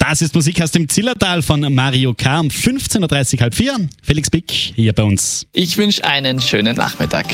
Das ist Musik aus dem Zillertal von Mario K. um 15.30 Uhr, halb 4. Felix Bick hier bei uns. Ich wünsche einen schönen Nachmittag.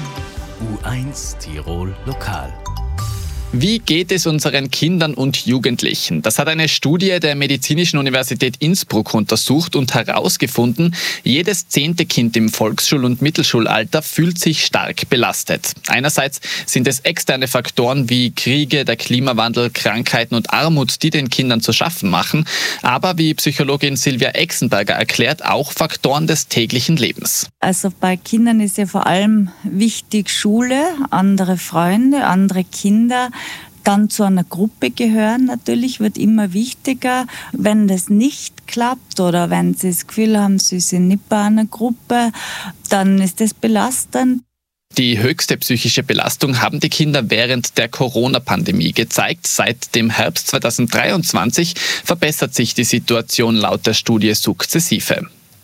U1 Tirol Lokal. Wie geht es unseren Kindern und Jugendlichen? Das hat eine Studie der Medizinischen Universität Innsbruck untersucht und herausgefunden, jedes 10. Kind im Volksschul- und Mittelschulalter fühlt sich stark belastet. Einerseits sind es externe Faktoren wie Kriege, der Klimawandel, Krankheiten und Armut, die den Kindern zu schaffen machen, aber wie Psychologin Silvia Exenberger erklärt, auch Faktoren des täglichen Lebens. Also bei Kindern ist ja vor allem wichtig Schule, andere Freunde, andere Kinder. Dann zu einer Gruppe gehören natürlich, wird immer wichtiger. Wenn das nicht klappt oder wenn sie das Gefühl haben, sie sind nicht bei einer Gruppe, dann ist das belastend. Die höchste psychische Belastung haben die Kinder während der Corona-Pandemie gezeigt. Seit dem Herbst 2023 verbessert sich die Situation laut der Studie sukzessive.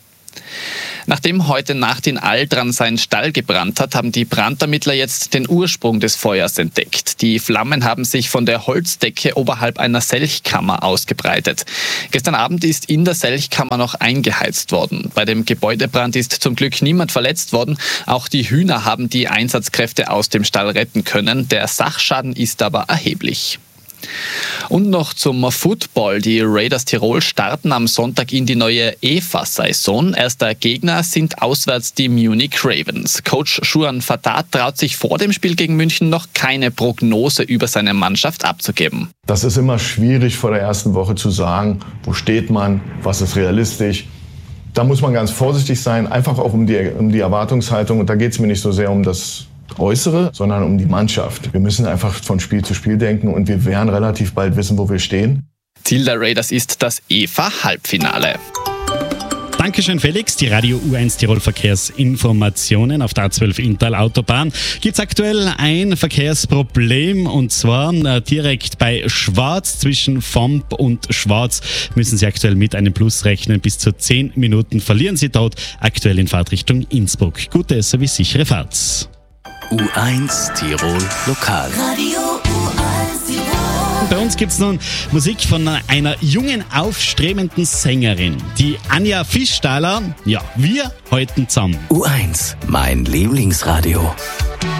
Nachdem heute Nacht in Aldran sein Stall gebrannt hat, haben die Brandermittler jetzt den Ursprung des Feuers entdeckt. Die Flammen haben sich von der Holzdecke oberhalb einer Selchkammer ausgebreitet. Gestern Abend ist in der Selchkammer noch eingeheizt worden. Bei dem Gebäudebrand ist zum Glück niemand verletzt worden. Auch die Hühner haben die Einsatzkräfte aus dem Stall retten können. Der Sachschaden ist aber erheblich. Und noch zum Football. Die Raiders Tirol starten am Sonntag in die neue EFA-Saison. Erster Gegner sind auswärts die Munich Ravens. Coach Shuan Fatah traut sich vor dem Spiel gegen München noch keine Prognose über seine Mannschaft abzugeben. Das ist immer schwierig vor der ersten Woche zu sagen, wo steht man, was ist realistisch. Da muss man ganz vorsichtig sein, einfach auch um die Erwartungshaltung. Und da geht es mir nicht so sehr um das Äußere, sondern um die Mannschaft. Wir müssen einfach von Spiel zu Spiel denken und wir werden relativ bald wissen, wo wir stehen. Ziel der Raiders ist das EFA-Halbfinale. Dankeschön, Felix. Die Radio U1 Tirol Verkehrsinformationen auf der A12 Inntal Autobahn. Gibt es aktuell ein Verkehrsproblem und zwar direkt bei Schwarz. Zwischen Vomp und Schwarz müssen Sie aktuell mit einem Plus rechnen. Bis zu 10 Minuten verlieren Sie dort. Aktuell in Fahrtrichtung Innsbruck. Gute sowie sichere Fahrt. U1 Tirol Lokal. Radio U1 Tirol. Bei uns gibt es nun Musik von einer jungen, aufstrebenden Sängerin, die Anja Fischstaller. Ja, wir halten zusammen. U1, mein Lieblingsradio.